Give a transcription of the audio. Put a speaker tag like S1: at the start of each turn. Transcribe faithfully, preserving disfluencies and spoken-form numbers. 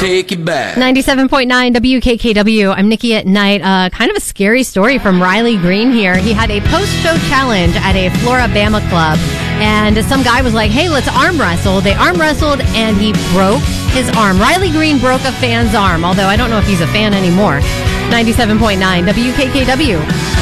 S1: take it back.
S2: ninety-seven point nine W K K W. I'm Nikki at Night. Uh, kind of a scary story from Riley Green here. He had a post-show challenge at a Floribama club, and some guy was like, hey, let's arm wrestle. They arm wrestled, and he broke his arm. Riley Green broke a fan's arm, although I don't know if he's a fan anymore. ninety-seven point nine W K K W.